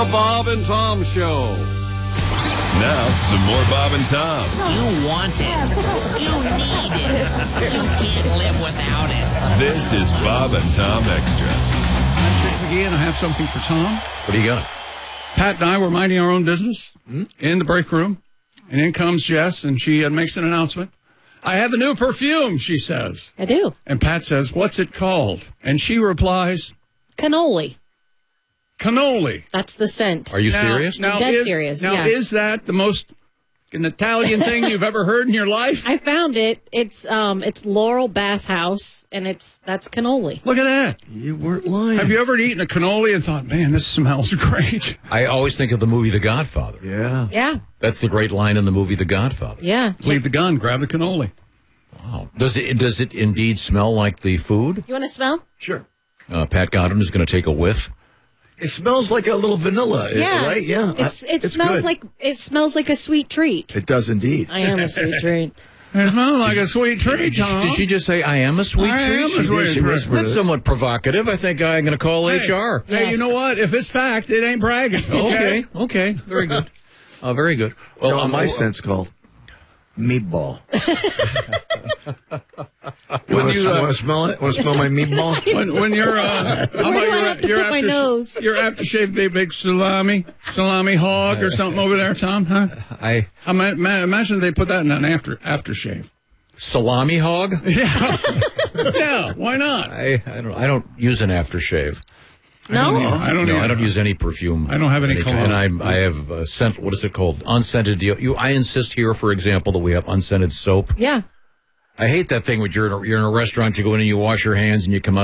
Bob and Tom Show. Now, some more Bob and Tom. You want it. You need it. You can't live without it. This is Bob and Tom Extra. I'm Jake McGee, and I have something for Tom. What do you got? Pat and I were minding our own business in the break room, and in comes Jess, and she makes an announcement. I have a new perfume, she says. I do. And Pat says, what's it called? And she replies, Cannoli. Cannoli. That's the scent. Are you serious? Now, Dead serious, yeah. Is that the most an Italian thing you've ever heard in your life? I found it. It's Laurel Bathhouse, and that's cannoli. Look at that. You weren't lying. Have you ever eaten a cannoli and thought, man, this smells great? I always think of the movie The Godfather. Yeah. Yeah. That's the great line in the movie The Godfather. Yeah. Leave the gun, grab the cannoli. Wow. Does it indeed smell like the food? You want to smell? Sure. Pat Godwin is going to take a whiff. It smells like a little vanilla, Yeah. right? Yeah. It It's smells like a sweet treat. good. It does indeed. I am a sweet treat. It smells like a sweet treat, Tom. Did she just say, I am a sweet I treat? am a sweet treat. She whispered That's it. somewhat provocative. I think I'm going to call HR. Hey, Yes. you know what? If it's fact, it ain't bragging. Okay. Very good. Very good. Well, No, my scent's called meatball. You want to smell it? Want to smell my meatball? When you're, how do I have to put my nose? Your aftershave, big salami hog or something over there, Tom? Huh? I Imagine they put that in an aftershave. salami hog. Yeah, why not? I don't use an aftershave. No? I don't. No, either. I don't use any perfume. I don't have any cologne. And I have scent. What is it called? Unscented deal. I insist here, for example, that we have unscented soap. Yeah. I hate that thing when you're in a restaurant. You go in and you wash your hands and you come out.